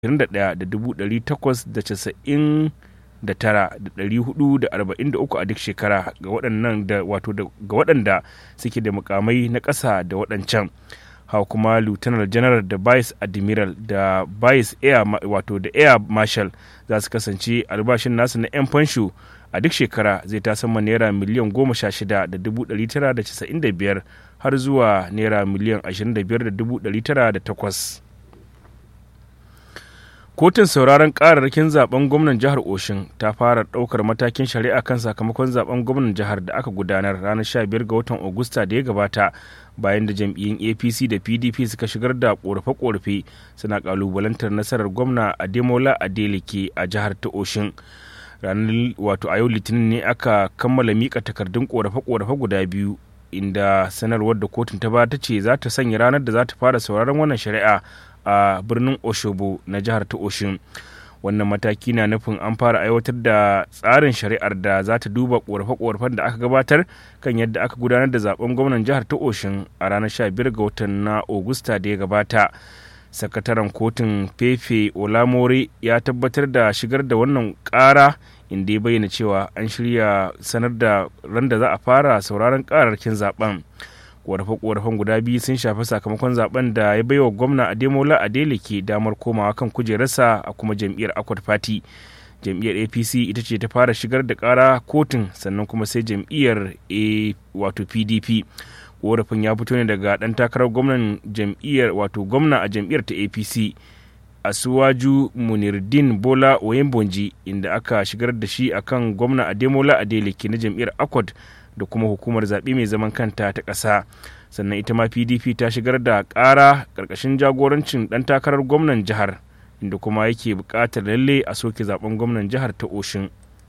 21,899,443 a duk shekara ga waɗanda suke da mukamai na ƙasa da waɗancan. Haka kuma Lieutenant General da Vice Admiral da Vice Air da Air Marshal za su kasance albashin nasu na 'yan fansho a duk shekara zai tasamma naira miliyan 16,995 har zuwa naira miliyan 25,908. Kotun sauraron kararrakin zaben gwamnan jihar Oshin ta fara ɗaukar matakin shari'a kan sakamakon zaben gwamnan jihar da aka gudanar ranar 15 ga watan Agusta da ya gabata, bayan da jam'iyyun APC da PDP suka shigar da ƙorafe-ƙorafe suna ƙalubalantar nasarar gwamna Ademola Adeleke a jihar ta Oshin. Ranar a yau Litinin ne aka kammala mika takardun ƙorafe-ƙorafe guda biyu, inda sanarwar da kotun ta ba ta ce za ta sanya ranar da za ta fara sauraron wannan shari'a a birnin Oshobo na jihar ta Oshin. Wannan mataki na nufin an fara aiwatar da tsarin shari'ar da za ta duba ƙorafe-ƙorafen da aka gabatar kan yadda aka gudanar da zaben gwamnan jihar ta Oshin a ranar 15 ga watan na Agusta da ya gabata. Sakataren kotun Fefe Olamore ya tabbatar da shigar da wannan ƙara, inda ya bayyana cewa an shirya sanar da ran da za a fara sauraron ƙararrakin zaben. Ƙorafe-ƙorafen guda biyu sun shafi sakamakon zaben da ya baiwa gwamna Ademola Adeleke damar komawa kan kujerarsa a kuma jam'iyyar Accord Party. Jam'iyyar APC ita ce ta fara shigar da ƙara kotun, sannan kuma sai jam'iyyar PDP. Ƙorafin ya fito ne daga ɗan takarar gwamnan jam'iyyar gwamna a jam'iyyar ta APC, Asuwaju Munirdin Bola Oyembonji, inda aka shigar da shi akan gwamna Ademola Adeleke na jam'iyyar Accord da kuma hukumar zaɓe mai zaman kanta ta ƙasa. Sannan ita ma PDP ta shigar da ƙara ƙarƙashin jagorancin ɗan takarar gwamnan jihar, inda kuma yake buƙatar lalle a soke zaben gwamnan jihar ta Oshin.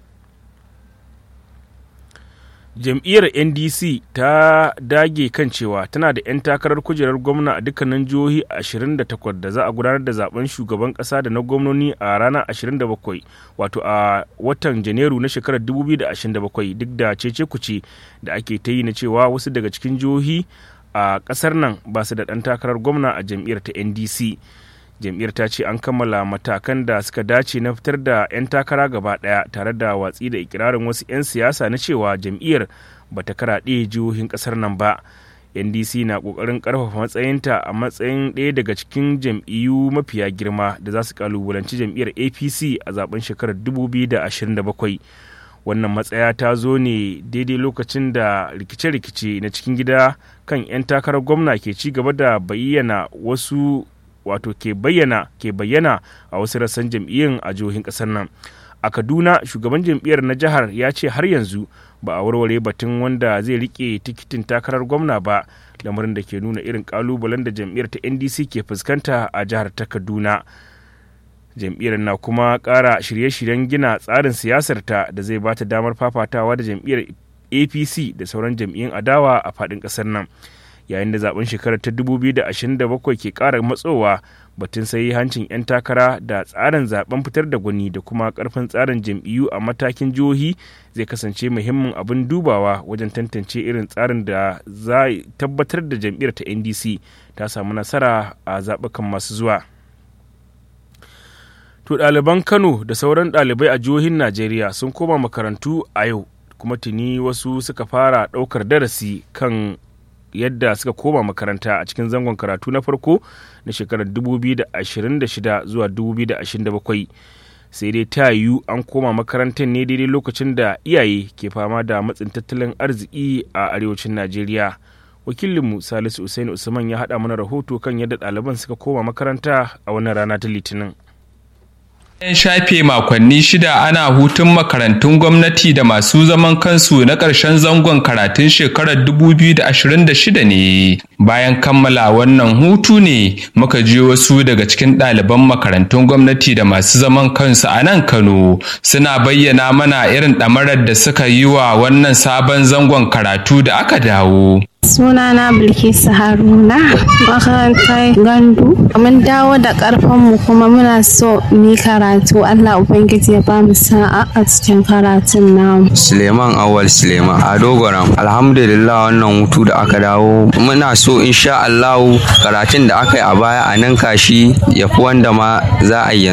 Jam'iyyar NDC ta dage kan cewa tana da 'yan takarar kujerar gwamna a dukkanin jihohi 28 da za a gudanar da zaben shugaban ƙasa da na gwamnoni a ranar 27 a watan Janairu na shekarar 2027, duk da cece-kuce da ake ta yi na cewa wasu daga cikin jihohi a ƙasar nan ba su da ɗan takarar gwamna a jam'iyyar ta NDC. Jam'iyyar ta ce an kammala matakan da suka dace na fitar da 'yan takara gaba ɗaya, tare da watsi da ikirarin wasu 'yan siyasa na cewa jam'iyyar ba ta karaɗe jihohin ƙasar nan ba. NDC na ƙoƙarin ƙarfafa matsayinta a matsayin ɗaya daga cikin jam'iyyu mafiya girma da za su ƙalubalanci jam'iyyar APC a zaben shekarar 2027. Wannan matsaya ta zo ne daidai lokacin da rikice-rikice na cikin gida kan 'yan takarar gwamna ke ci gaba da bayyana ke bayyana a wasu rassan jam'iyyun a jihohin ƙasar nan. A Kaduna, shugaban jam'iyyar na jihar ya ce har yanzu ba a warware batun wanda zai rike tikitin takarar gwamna ba, lamarin da ke nuna irin kalubalen da jam'iyyar ta NDC ke fuskanta a jihar ta Kaduna. Jam'iyyar na kuma ƙara shirye-shiryen gina tsarin siyasarta da zai bata damar fafatawa da jam'iyyar APC da sauran jam'iyyun adawa a faɗin ƙasar nan. Yayin da zaben shekarar ta 2027 ke ƙara matsowa, batun sai hancin 'yan takara da tsarin zaben fitar da gwani da kuma ƙarfin tsarin jam'iyyu a matakin jihohi zai kasance muhimmin abin dubawa wajen tantance irin tsarin da za a tabbatar da jam'iyyar ta NDC ta samu nasara a zaɓukan masu zuwa. To ɗaliban Kano da sauran ɗalibai a jihohin Najeriya sun koma makarantu a yau, kuma tuni wasu suka fara ɗaukar darasi kan yadda suka koma makaranta a cikin zangon karatu na farko na shekarar 2026 zuwa 2027. Sai dai ta yiwu an koma makarantar ne daidai lokacin da iyaye ke fama da matsin tattalin arziki a arewacin Najeriya. Wakilinmu Salisu Usaini Usman ya haɗa mana rahoto kan yadda ɗaliban suka koma makaranta a wannan rana ta Litinin. Bayan shafe makonni 6 ana hutun makarantun gwamnati da masu zaman kansu na ƙarshen zangon karatun shekarar 2026 ne. Bayan kammala wannan hutu ne muka ji wasu daga cikin ɗaliban makarantun gwamnati da masu zaman kansu a nan Kano suna bayyana mana irin ɗamarar da suka yi wa wannan sabon zangon karatu da aka dawo. Sunana Bilkisu Haruna, makarantar Gandu. Mun dawo da ƙarfinmu kuma muna so mu yi karatu. Allah Ubangiji ya ba mu sa'a a cikin karatun namu. Suleiman Awal Suleiman a Dogoram. Alhamdulillah wannan hutu da aka dawo. Muna so insha Allah karatun da aka yi a baya a nan kashi ya fi wanda ma za a yi.